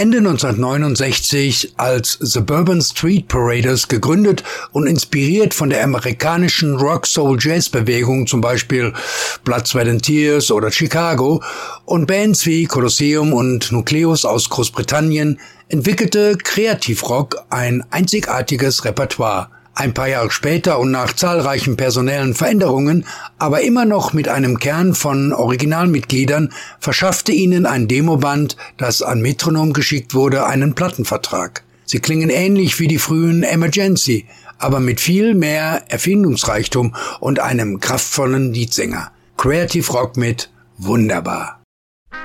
Ende 1969 als Suburban Street Paraders gegründet und inspiriert von der amerikanischen Rock-Soul-Jazz-Bewegung, zum Beispiel Blood, Sweat and Tears oder Chicago, und Bands wie Colosseum und Nucleus aus Großbritannien, entwickelte Kreativrock ein einzigartiges Repertoire. Ein paar Jahre später und nach zahlreichen personellen Veränderungen, aber immer noch mit einem Kern von Originalmitgliedern, verschaffte ihnen ein Demoband, das an Metronom geschickt wurde, einen Plattenvertrag. Sie klingen ähnlich wie die frühen Emergency, aber mit viel mehr Erfindungsreichtum und einem kraftvollen Leadsänger. Creative Rock mit Wunderbar.